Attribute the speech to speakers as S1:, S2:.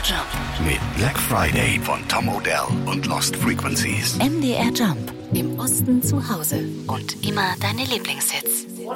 S1: Jump.
S2: Mit Black Friday von Tom Odell und Lost Frequencies.
S1: MDR Jump. Im Osten zu Hause. Und immer deine Lieblingshits.